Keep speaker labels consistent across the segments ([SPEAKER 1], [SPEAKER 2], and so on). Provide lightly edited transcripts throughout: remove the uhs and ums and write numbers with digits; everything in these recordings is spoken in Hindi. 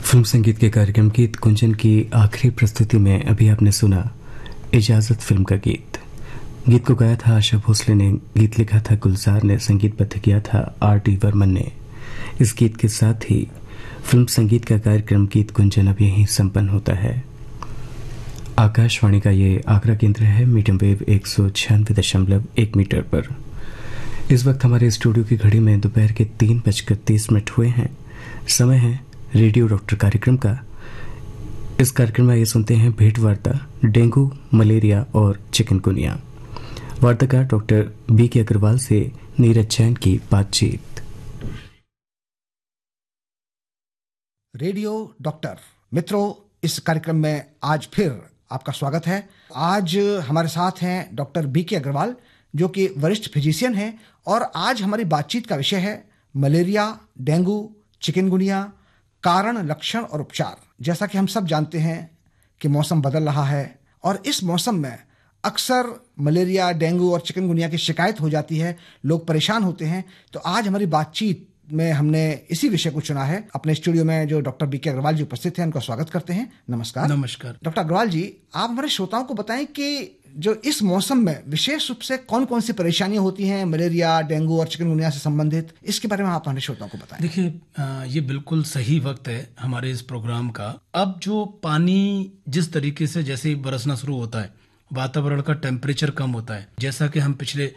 [SPEAKER 1] फिल्म संगीत के कार्यक्रम गीत कुंजन की आखिरी प्रस्तुति में अभी आपने सुना इजाजत फिल्म का गीत को गाया था आशा भोसले ने, गीत लिखा था गुलजार ने, संगीतबद्ध किया था R.D. बर्मन ने। इस गीत के साथ ही फिल्म संगीत का कार्यक्रम गीत कुंजन अब यहीं संपन्न होता है। आकाशवाणी का ये आगरा केंद्र है, मीडियम वेव 196.1 मीटर पर। इस वक्त हमारे स्टूडियो की घड़ी में दोपहर के 3:30 हुए हैं। समय है रेडियो डॉक्टर कार्यक्रम का। इस कार्यक्रम में ये सुनते हैं भेंट वार्ता डेंगू, मलेरिया और चिकनगुनिया। वार्ताकार doctor B.K. अग्रवाल से नीरज जैन की बातचीत।
[SPEAKER 2] रेडियो डॉक्टर मित्रों, इस कार्यक्रम में आज फिर आपका स्वागत है। आज हमारे साथ हैं डॉक्टर B.K. अग्रवाल, जो कि वरिष्ठ फिजिशियन हैं, और आज हमारी बातचीत का विषय है मलेरिया, डेंगू, चिकनगुनिया, कारण, लक्षण और उपचार। जैसा कि हम सब जानते हैं कि मौसम बदल रहा है और इस मौसम में अक्सर मलेरिया, डेंगू और चिकनगुनिया की शिकायत हो जाती है, लोग परेशान होते हैं। तो आज हमारी बातचीत में हमने इसी विषय को चुना है। अपने स्टूडियो में जो डॉक्टर B.K. अग्रवाल जी उपस्थित हैं, उनका स्वागत करते हैं। नमस्कार।
[SPEAKER 3] नमस्कार
[SPEAKER 2] डॉक्टर अग्रवाल जी, आप हमारे श्रोताओं को बताएं कि जो इस मौसम में विशेष रूप से कौन कौन सी परेशानियां होती हैं मलेरिया, डेंगू और चिकनगुनिया से संबंधित, इसके बारे में आप हमारे श्रोताओं को बताएं।
[SPEAKER 3] देखिए, ये बिल्कुल सही वक्त है हमारे इस प्रोग्राम का। अब जो पानी जिस तरीके से जैसे ही बरसना शुरू होता है, वातावरण का टेम्परेचर कम होता है, जैसा कि हम पिछले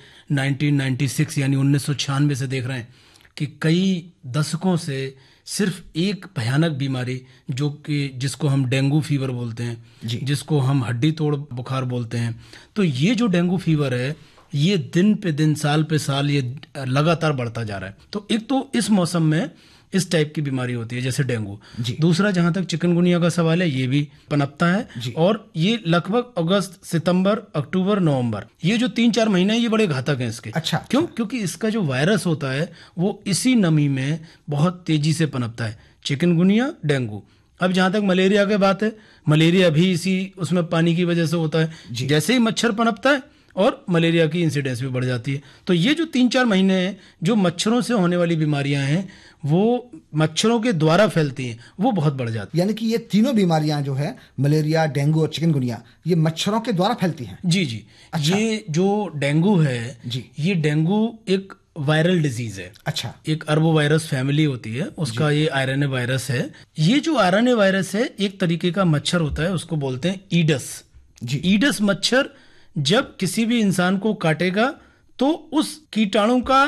[SPEAKER 3] 1996 यानी 1996 से देख रहे हैं कि कई दशकों से सिर्फ एक भयानक बीमारी जो कि जिसको हम डेंगू फीवर बोलते हैं, जिसको हम हड्डी तोड़ बुखार बोलते हैं, तो ये जो डेंगू फीवर है ये दिन पे दिन, साल पे साल ये लगातार बढ़ता जा रहा है। तो एक तो इस मौसम में इस टाइप की बीमारी होती है जैसे डेंगू। दूसरा, जहां तक चिकनगुनिया का सवाल है, ये भी पनपता है और ये लगभग अगस्त, सितंबर, अक्टूबर, नवंबर, ये जो 3-4 महीने हैं ये बड़े घातक हैं इसके। क्यों? क्योंकि इसका जो वायरस होता है वो इसी नमी में बहुत तेजी से पनपता है। Chikungunya, dengue. अब जहां तक मलेरिया की बात है, मलेरिया भी इसी उसमें पानी की वजह से होता है। जैसे ही मच्छर पनपता है और मलेरिया की इंसिडेंस भी बढ़ जाती है। तो ये जो 3-4 महीने हैं जो मच्छरों से होने वाली बीमारियां हैं वो मच्छरों के द्वारा फैलती हैं, वो बहुत बढ़ जाती है।
[SPEAKER 2] यानी कि ये तीनों बीमारियां जो है मलेरिया, डेंगू और चिकनगुनिया, ये मच्छरों के द्वारा फैलती हैं।
[SPEAKER 3] जी। ये जो डेंगू है ये डेंगू एक वायरल डिजीज है। एक अर्बोवायरस फैमिली होती है, उसका ये आरएनए वायरस है। ये जो आरएनए वायरस है एक तरीके का मच्छर होता है, उसको बोलते हैं ईडस। ईडस मच्छर जब किसी भी इंसान को काटेगा तो उस कीटाणु का